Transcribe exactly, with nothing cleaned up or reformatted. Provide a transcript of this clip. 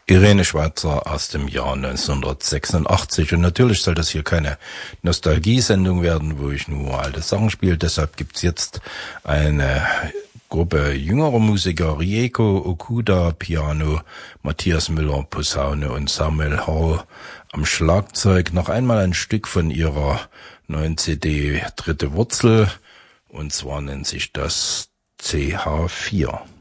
Irene Schwarzer aus dem Jahr neunzehnhundertsechsundachtzig. Und natürlich soll das hier keine Nostalgie-Sendung werden, wo ich nur alte Sachen spiele. Deshalb gibt's jetzt eine Gruppe jüngerer Musiker, Rieko Okuda Piano, Matthias Müller Posaune und Samuel Hall am Schlagzeug. Noch einmal ein Stück von ihrer neuen C D Dritte Wurzel, und zwar nennt sich das C H vier.